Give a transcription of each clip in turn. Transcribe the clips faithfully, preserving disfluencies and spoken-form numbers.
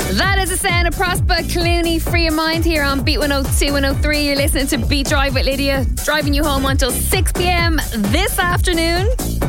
That is the sound of Prosper Clooney. Free your mind here on Beat one oh two, one oh three. You're listening to Beat Drive with Lydia, driving you home until six p.m. this afternoon.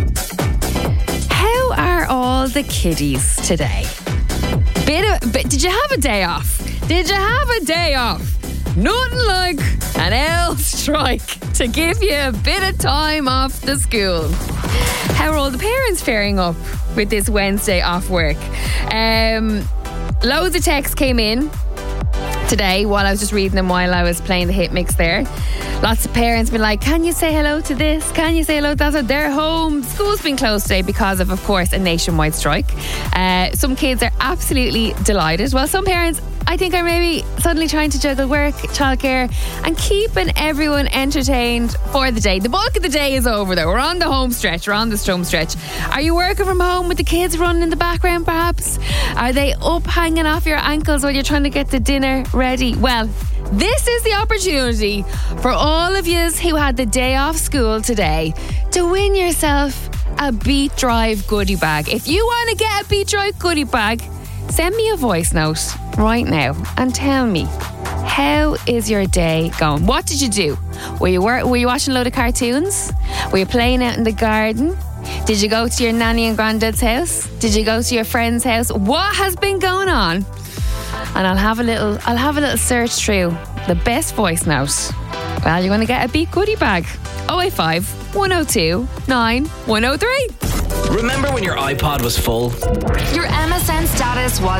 How are all the kiddies today? Bit of, bit, did you have a day off? Did you have a day off? Nothing like an L strike to give you a bit of time off the school. How are all the parents faring up with this Wednesday off work? Um, loads of texts came in today while I was just reading them while I was playing the hit mix there. Lots of parents been like, can you say hello to this? Can you say hello to that? They're home. School's been closed today because of, of course, a nationwide strike. Uh, some kids are absolutely delighted. Well, some parents, I think, are maybe suddenly trying to juggle work, childcare, and keeping everyone entertained for the day. The bulk of the day is over, though. We're on the home stretch. We're on the home stretch. Are you working from home with the kids running in the background, perhaps? Are they up hanging off your ankles while you're trying to get the dinner ready? Well, this is the opportunity for all of yous who had the day off school today to win yourself a Beat Drive goodie bag. If you want to get a Beat Drive goodie bag, send me a voice note right now and tell me, how is your day going? What did you do? Were you wor- were you watching a load of cartoons? Were you playing out in the garden? Did you go to your nanny and granddad's house? Did you go to your friend's house? What has been going on? And I'll have a little I'll have a little search through the best voice note. Well, you're going to get a Beat goodie bag. oh eight five, one oh two, nine one oh three. Remember when your iPod was full? Your M S N status was